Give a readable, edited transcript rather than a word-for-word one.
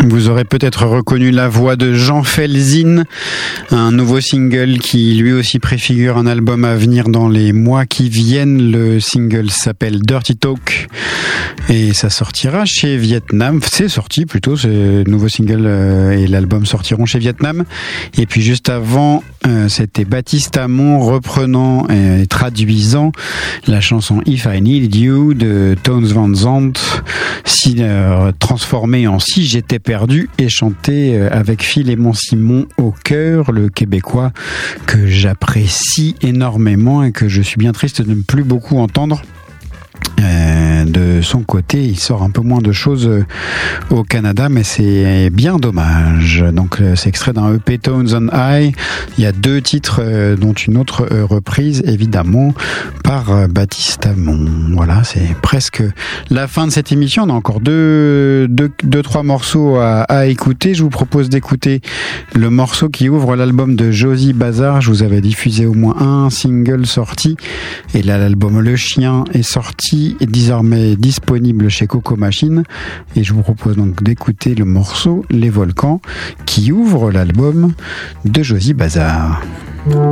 Vous aurez peut-être reconnu la voix de Jean Felzin, un nouveau single qui lui aussi préfigure un album à venir dans les mois qui viennent. Le single s'appelle Dirty Talk et ça sortira chez Vietnam. C'est sorti plutôt, ce nouveau single et l'album sortiront chez Vietnam. Et puis juste avant, c'était Baptiste Amon reprenant et traduisant la chanson If I Needed You de Townes Van Zandt, transformée en Si j'étais perdu et chantée avec Philémon Simon au chœur, le Québécois que j'apprécie énormément et que je suis bien triste de ne plus beaucoup entendre. De son côté, il sort un peu moins de choses au Canada, mais c'est bien dommage. Donc c'est extrait d'un EP Tones on High. Il y a 2 titres, dont une autre reprise, évidemment, par Baptiste Amon. Voilà, c'est presque la fin de cette émission. On a encore 3 morceaux à écouter. Je vous propose d'écouter le morceau qui ouvre l'album de Josie Bazar. Je vous avais diffusé au moins un single sorti, et là l'album Le Chien est sorti, est désormais disponible chez Coco Machine, et je vous propose donc d'écouter le morceau Les Volcans qui ouvre l'album de Josie Bazar.